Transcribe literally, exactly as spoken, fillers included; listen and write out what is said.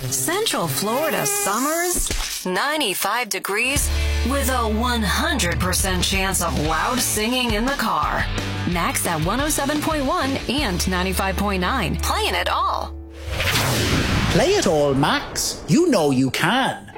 Central Florida summers, ninety-five degrees with a one hundred percent chance of loud singing in the car. Max at one oh seven point one and ninety-five point nine. Playing it all. Play it all, Max. You know you can.